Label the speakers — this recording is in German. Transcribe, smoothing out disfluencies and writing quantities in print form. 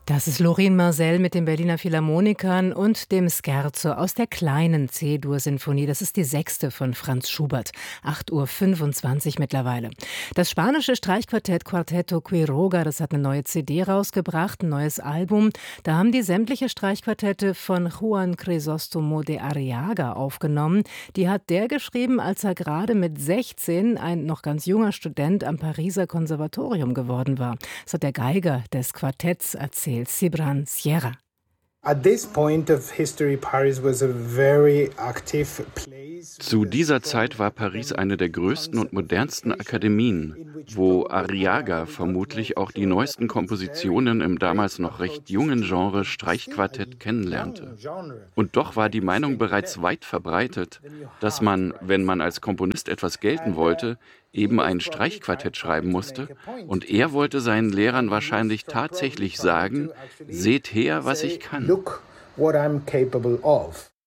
Speaker 1: Das ist Lorin Maazel mit den Berliner Philharmonikern und dem Scherzo aus der kleinen C-Dur-Sinfonie. Das ist die 6. von Franz Schubert. 8:25 Uhr mittlerweile. Das spanische Streichquartett Quarteto Quiroga, das hat eine neue CD rausgebracht, ein neues Album. Da haben die sämtliche Streichquartette von Juan Crisóstomo de Arriaga aufgenommen. Die hat der geschrieben, als er gerade mit 16 ein noch ganz junger Student am Pariser Konservatorium geworden war. Das hat der Geiger des Quartetts erzählt. Cibran Sierra.
Speaker 2: Zu dieser Zeit war Paris eine der größten und modernsten Akademien, wo Arriaga vermutlich auch die neuesten Kompositionen im damals noch recht jungen Genre Streichquartett kennenlernte. Und doch war die Meinung bereits weit verbreitet, dass man, wenn man als Komponist etwas gelten wollte, eben ein Streichquartett schreiben musste, und er wollte seinen Lehrern wahrscheinlich tatsächlich sagen: Seht her, was ich kann.